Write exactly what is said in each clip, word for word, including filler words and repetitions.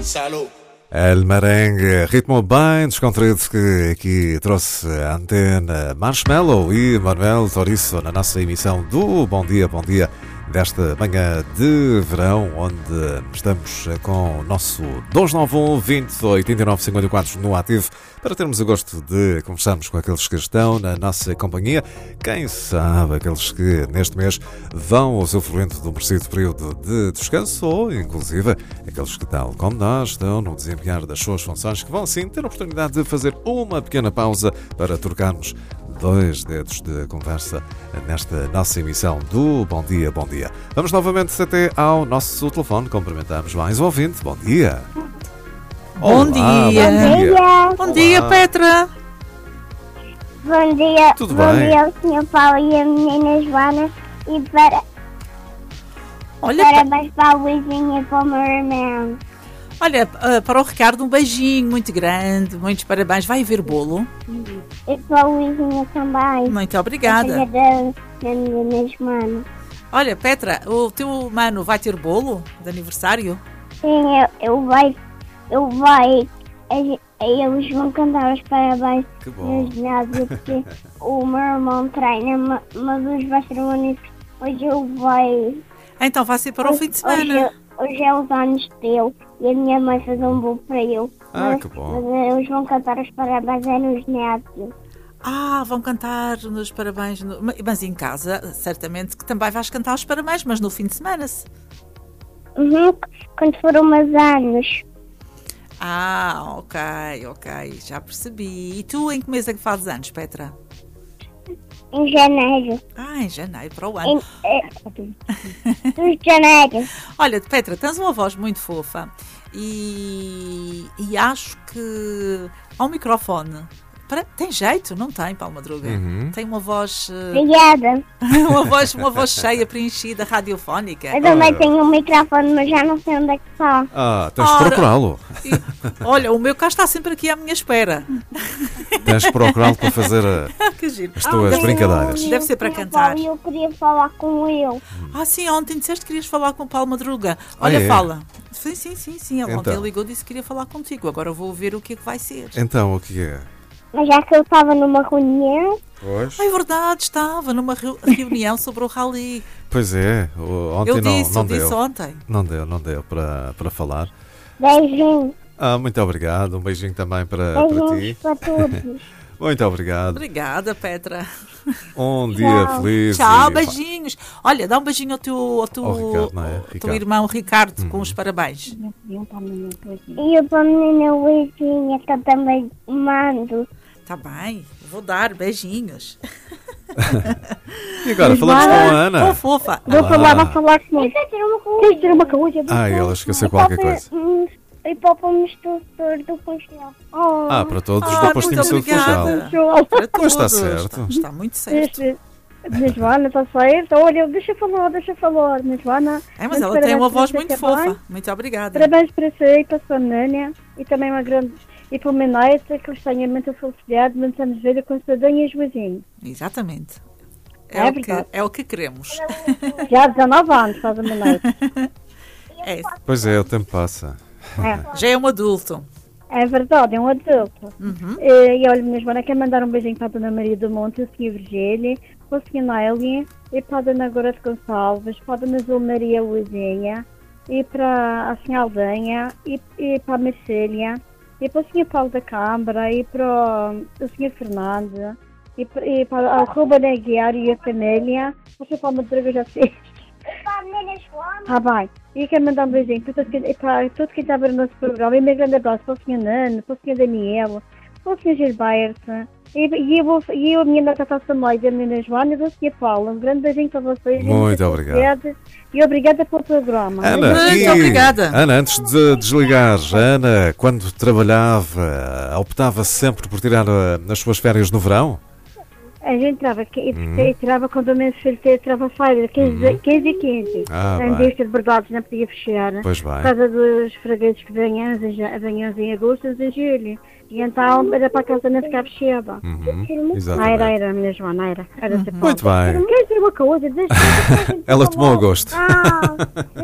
Salud. El merengue, ritmo bem descontraído que aqui trouxe a antena Marshmello e Manuel Toriço na nossa emissão do Bom Dia, Bom Dia desta manhã de verão, onde estamos com o nosso dois nove um, vinte, oitenta e nove, cinquenta e quatro no ativo para termos o gosto de conversarmos com aqueles que estão na nossa companhia. Quem sabe aqueles que neste mês vão usufruindo de um merecido período de descanso ou, inclusive, aqueles que, tal como nós, estão no desempenhar das suas funções, que vão sim ter a oportunidade de fazer uma pequena pausa para trocarmos dois dedos de conversa nesta nossa emissão do Bom Dia, Bom Dia. Vamos novamente até ao nosso telefone, cumprimentamos mais um ouvinte. Bom dia. Bom Olá, dia. Bom dia. Bom dia, Petra. Bom dia, Tudo bom bem? dia ao senhor Paulo e a menina Joana e para, Olha, Pe- parabéns para a Luizinha e para o meu irmão. olha, ah, para o Ricardo um beijinho muito grande, muitos parabéns. Vai haver bolo? E para a Luizinha também. Muito A obrigada. filha da, da menina Joana. Olha, Petra, o teu mano vai ter bolo de aniversário? Sim, eu, eu vai, eu vai, eles eles vão cantar os parabéns Que bom. no ginásio porque o meu irmão treina, ma- mas hoje vai ser o aniversário. Hoje eu vai. Então vai ser para o fim de Hoje, semana. hoje é os anos dele e a minha mãe fez um bolo para ele. Ah, mas, que bom. mas eles vão cantar os parabéns é no ginásio. Ah, vão cantar nos parabéns. no- Mas em casa, certamente que também vais cantar os parabéns, mas no fim de semana. -se. Uhum, quando for umas anos. Ah, ok, ok, já percebi. E tu em que mês é que fazes anos, Petra? Em janeiro. Ah, em janeiro, para o ano. Em, é, dos janeiro. Olha, Petra, tens uma voz muito fofa e, e acho que ao microfone para- tem jeito, não tem, Paulo Madruga? Uhum. Tem uma voz, eh, Obrigada. uma voz, uma voz cheia, preenchida, radiofónica. Eu também Olha. tenho um microfone, mas já não sei onde é que está. Ah, tens de Ora. procurá-lo. E, olha, o meu cá está sempre aqui à minha espera. Tens de procurá-lo para fazer a- Que giro. as tuas brincadeiras. Deve ser para cantar. E eu queria falar com ele. Ah, sim, ontem disseste que querias falar com o Paulo Madruga. Olha, Ah, é? fala. Sim, sim, sim, sim. Ele ontem Então. ligou e disse que queria falar contigo. Agora vou ver o que é que vai ser. Então, o que é? Mas já que eu estava numa reunião, Pois. É verdade, estava numa reu- reunião sobre o rally. Pois é, o- ontem Eu não, disse, não eu disse deu. ontem. Não deu, não deu para, para falar. beijinhos. Ah, muito obrigado. Um beijinho também para, para ti. Beijinhos para todos. Muito obrigado. Obrigada, Petra. Um dia Tchau. feliz. Tchau, e- beijinhos. Olha, dá um beijinho ao teu, ao teu, Ao Ricardo, não é? ao teu Ricardo. irmão Ricardo com os parabéns. E eu para a menina Luizinha, que eu também mando. Tá bem, vou dar beijinhos. E agora, falamos com a Ana. Oh, fofa. Vou Ah. falar, vou falar comigo. Quer dizer uma coisa? Quer dizer uma coisa? Ah, ela esqueceu qualquer coisa. E para o mistura do funcional. Oh, Ah, para todos Ah, da muito Postinho de Saúde Funchal. obrigada. Para Pois está todos. certo. Está, está muito certo. Minha Joana, está certo? Olha, deixa eu falar, deixa eu falar. Minha Joana, É, mas muitos ela tem uma parabéns voz para muito você fofa. também. Muito obrigada. Parabéns para você e para a sua menina. E também uma grande... E para o meu neto, que eles tenham muita felicidade, muitos anos de vida com Cidadania e Joazinho. Exatamente. É, É o que, verdade. é o que queremos. Já há dezanove anos faz o meu neto. É, Pois é, o tempo passa. É, já é um adulto. é verdade, é um adulto. Uhum. E, e olha, minha Joana, quero mandar um beijinho para a Dona Maria do Monte, o senhor Virgílio, para o senhor Nélia, e para a Dona Gorete Gonçalves, para a Dona Zul Maria Luizinha, e para a senhora Aldenha, e, e para a Marcília, e para o senhor Paulo da Câmara, e para o, o senhor Fernando, e, para- e para a Ruben Aguiar e a família, o senhor Paulo Madruga já fez. para a menina Joana. Tá bem. E quero mandar um beijinho para todo quem, para todo quem está a ver o nosso programa. E um grande abraço para o senhor Nano, para o senhor Daniel, para o senhor Gilberto. E, e, eu, vou, e eu, a minha neta também, da menina Joana e do senhor Paulo. Um grande beijinho para vocês. e Muito muita obrigado. felicidade. E obrigada pelo programa. Ana, Muito e- obrigada. Ana, antes de desligar, Ana, quando trabalhava, optava sempre por tirar uh, as suas férias no verão? A gente entrava, Uhum. entrava quando o mês de entrava a feira, quinze Uhum. e quinze. Ah, A bem. indústria de bordados não podia fechar. Pois Por bem. causa dos fregueses que venham, venham em agosto e em julho. E então era para a casa não ficar fechada. Uhum. Não era, Exatamente. era minha Joana, não era. Era sempre bom. Muito bem. Quer dizer uma coisa? Deixa Ela tomou a gosto. Ah,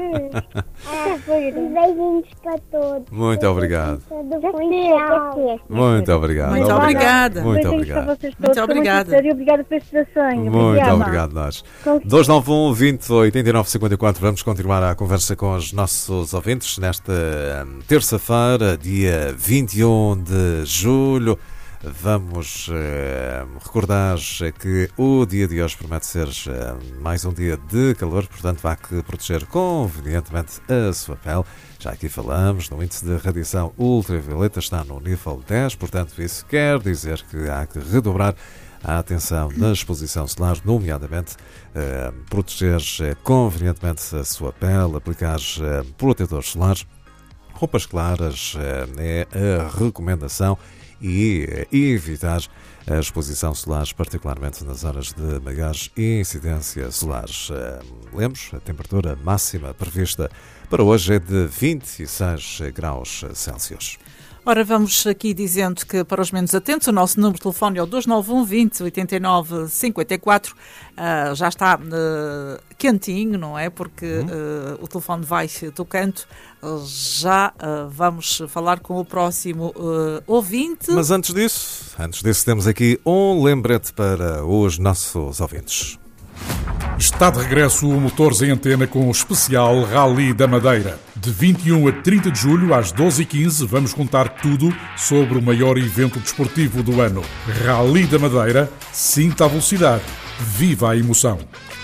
Beijinhos para todos. Muito obrigado. Tchau. Muito obrigado. Muito obrigada. Muito Beijinhos obrigado. para vocês todos. Muito Foi obrigada. sincero e obrigada por este desenho. Muito obrigado, nós. dois nove um, vinte, oitenta e nove, cinquenta e quatro. Vamos continuar a conversa com os nossos ouvintes nesta hum, terça-feira, dia vinte e um de julho. Vamos eh, recordar que o dia de hoje promete ser eh, mais um dia de calor, portanto há que proteger convenientemente a sua pele. Já aqui falamos, no índice de radiação ultravioleta está no nível dez, portanto isso quer dizer que há que redobrar a atenção na exposição solar, nomeadamente eh, proteger eh, convenientemente a sua pele, aplicar eh, protetores solares, roupas claras eh, é a recomendação e eh, evitar a exposição solar, particularmente nas horas de maior incidência solares. Eh, Lemos, a temperatura máxima prevista para hoje é de vinte e seis graus Celsius. Ora, vamos aqui dizendo que para os menos atentos, o nosso número de telefone é o dois nove um, vinte, oitenta e nove, cinquenta e quatro. Uh, já está uh, quentinho, não é? Porque uh, o telefone vai tocando. Uh, já uh, vamos falar com o próximo uh, ouvinte. Mas antes disso, antes disso temos aqui um lembrete para os nossos ouvintes. Está de regresso o Motores em Antena com o especial Rally da Madeira. De vinte e um a trinta de julho, às doze e quinze, vamos contar tudo sobre o maior evento desportivo do ano. Rally da Madeira, sinta a velocidade, viva a emoção.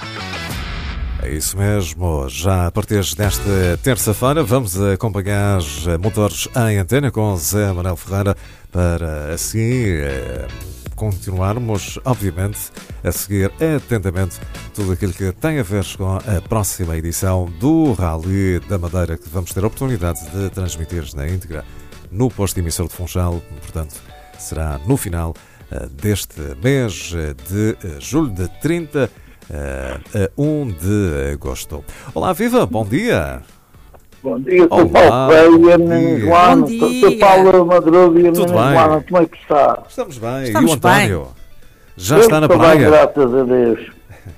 É isso mesmo, já a partir desta terça-feira vamos acompanhar Motores em Antena com Zé Manuel Ferreira para assim eh, continuarmos, obviamente, a seguir atentamente tudo aquilo que tem a ver com a próxima edição do Rally da Madeira, que vamos ter a oportunidade de transmitir na íntegra no posto emissor de Funchal, portanto será no final eh, deste mês de julho, de trinta a um de agosto. Olá, viva, bom dia. Bom dia, Olá, sou Paulo Pereira e a bom menina dia. Joana. Bom Sou dia. Paulo Madruga e a Tudo menina bem. Joana. Como é que está? Estamos bem. Estamos e o António? Já Eu está na estou bem, praia? graças a Deus.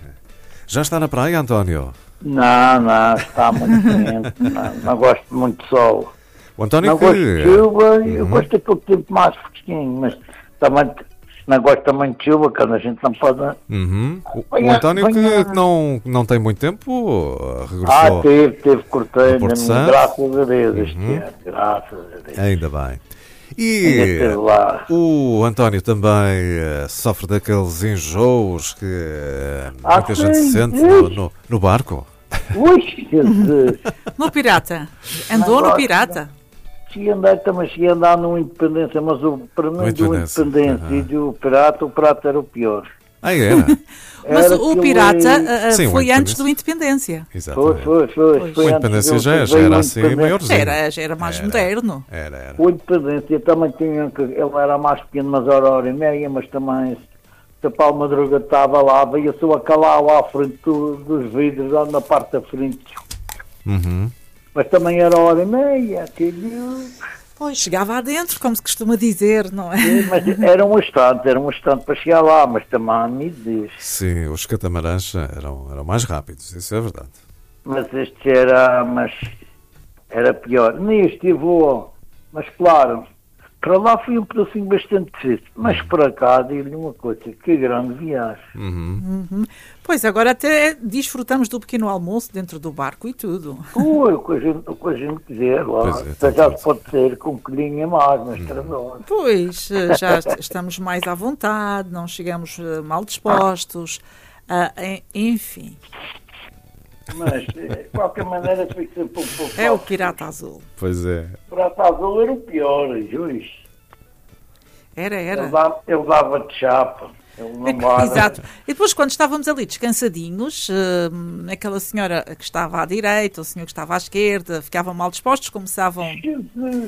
Já está na praia, António? Não, não, está muito quente. Não, não gosto muito de sol. O António Não que... gosto de chuva, eu Uhum. gosto daquele tempo mais fresquinho, mas também não gosto também de chuva, quando a gente não pode... Uhum. O, o Venha- António que venha- não, não tem muito tempo, uh, Ah, regressou. teve, teve corteio, Porto na minha- Santo. graças a Deus, este Uhum. ano, graças a Deus. Ainda bem. Ainda E esteve lá. o António também uh, sofre daqueles enjoos que uh, Ah, muita gente sim, sente sim. no, no, no barco. Ui, Jesus! No Pirata. Andou Não no gosto, Pirata. Cheguei a andar, também cheguei a andar no Independência, mas o, para mim No do Independência, Independência aham. e do Pirata, o Pirata era o pior. Ah, era? Mas Era o aquele- Pirata uh, uh, Sim, o foi antes Independência. do Independência. Foi, Exatamente. foi, foi. Pois. foi O antes Independência do- já, veio já o era assim Independência. maiorzinho. Era, já era mais Era. moderno. Era, era. O Independência também tinha que. Ele era mais pequeno, mas era hora e meia, mas também. Se a Paulo Madruga estava lá, veio a sua calar lá à frente do- dos vidros, lá na parte da frente. Uhum. Mas também era hora e meia, aquilo. Pois, chegava adentro, como se costuma dizer, não é? Mas era um instante, era um instante para chegar lá, mas também me diz. Sim, os catamarãs eram, eram mais rápidos, isso é verdade. Mas este era, mas era pior. Nem este vou, mas claro, para lá foi um pedacinho bastante difícil. Mas para cá, digo-lhe uma coisa, que grande viagem. Uhum. Pois, agora até desfrutamos do pequeno almoço dentro do barco e tudo. Ui, o que a gente, o que a gente quiser lá. Pois é, Até tá já tudo. se pode ser com um colhinho a mais, mas trador. Pois, eh, já est- estamos mais à vontade, não chegamos eh, mal dispostos, ah, en- enfim, Mas, eh, de qualquer maneira, foi sempre um pouco... é o Pirata Azul. Pois é. O Pirata Azul era o pior, juiz. Era, Ele era. dava, ele dava de chapa. Ele não dava... Exato. E depois, quando estávamos ali descansadinhos, eh, aquela senhora que estava à direita, o senhor que estava à esquerda, ficavam mal dispostos, começavam. Jesus.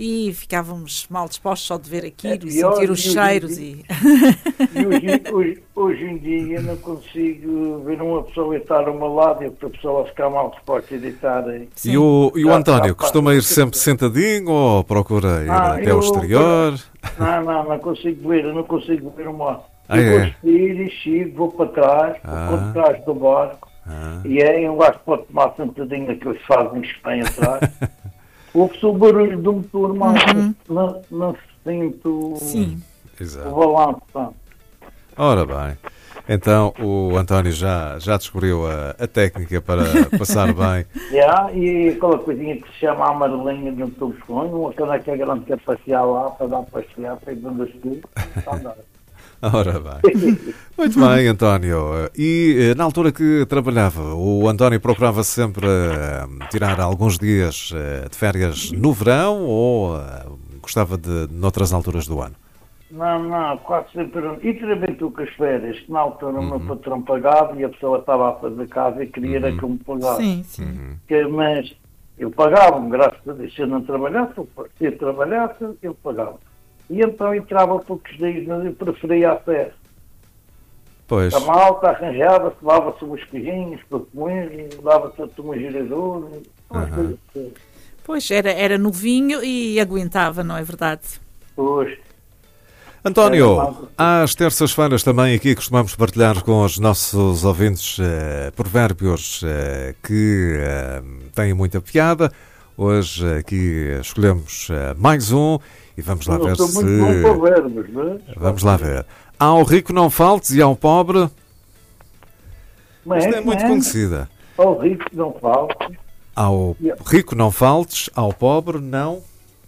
e ficávamos mal dispostos só de ver aquilo É e pior, sentir os e hoje- cheiros. E... E hoje, hoje, hoje em dia não consigo ver uma pessoa deitar uma lado e outra pessoa ficar mal disposta a deitar. aí. E o, e o Já- António, já costuma ir passa- sempre sentadinho ou procura ir Ah, até ao eu- exterior? Não, não, não consigo ver, eu não consigo ver uma. Ah, eu é? vou sair e chego, vou para trás, Ah. vou para trás do barco, Ah. e aí um gajo pode tomar sentadinho aqueles fazem que vêm atrás. Ouve-se o barulho do motor, mas não, não se sente o, Sim. o Exato. balanço. Pá. Ora bem, então o António já, já descobriu a, a técnica para passar bem. Yeah, e aquela coisinha que se chama a amarelinha de um tubo de sonho, uma caneca grande que é passear lá, para dar passear, para ir dando as tudo. Está a dar. Ora bem. Muito bem, António. E eh, na altura que trabalhava, o António procurava sempre eh, tirar alguns dias eh, de férias no verão ou eh, gostava de noutras alturas do ano? Não, não, quase sempre. E também tu com as férias, que na altura o meu patrão pagava e a pessoa estava a fazer casa e queria era que eu me pagasse. Sim, sim. Que, mas eu pagava-me, graças a Deus. Se eu não trabalhasse, eu- se eu trabalhasse, eu pagava. E então entrava poucos dias, mas eu preferia a festa. Pois, A malta arranjava-se, lava-se uns coisinhos para comer, dava-se uma giradora, umas Aham. coisas assim. Pois, era, era novinho e aguentava, não é verdade? Pois. António, às terças-feiras também aqui costumamos partilhar com os nossos ouvintes eh, provérbios eh, que eh, têm muita piada. Hoje aqui escolhemos eh, mais um e vamos lá Eu ver sou se... muito bom para verbos, não é? Vamos lá ver. Ao rico não faltes e ao pobre... Mas Isto é muito conhecida. Ao rico não falta. Ao rico não faltes, ao pobre não...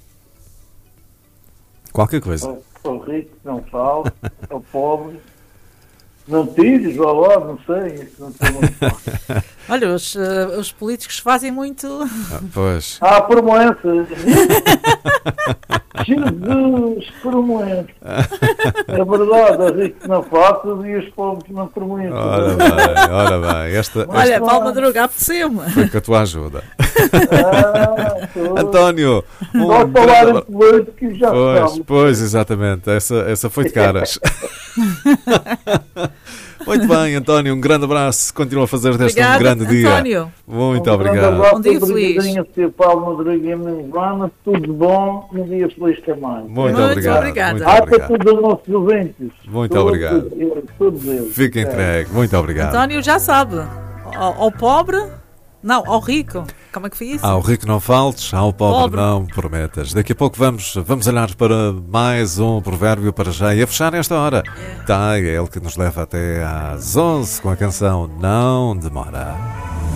Qualquer coisa. Ao, ao rico não falta. Ao pobre. Não tires, vá lá, não sei. Isso não tem muito. Olha, os, eh, os políticos fazem muito. Ah, pois. Ah, promessa. Jesus, promessa. É verdade, ao rico não falta e os pobres não prometem. Ora bem, ora bem. Esta, Olha, esta Paulo Madruga, apeteceu-me. foi com a tua ajuda. Ah, tô- António, um Nós grande falar em abra- políticos já Pois, estamos. pois, exatamente. Essa, essa foi de caras. Muito bem, António, um grande abraço. Continua a fazer deste um Obrigada, grande dia. António. Muito Um grande obrigado. abraço, Um dia feliz. obrigadinho, senhor Paulo Madruga e a minha Ivana. Tudo bom, um dia feliz também. Muito, Muito obrigado. obrigada. Muito Ah, para obrigado. todos os nossos ouvintes. Muito Todos obrigado. eles, Todos eles. Fica É. entregue. Muito obrigado. António já sabe. Ao, ao pobre, não, ao rico. Como é que foi isso? Ao rico não faltes, ao pobre, Pobre. não prometas. Daqui a pouco vamos, vamos olhar para mais um provérbio para já e a fechar esta hora. Tá, é ele que nos leva até às onze com a canção Não Demora.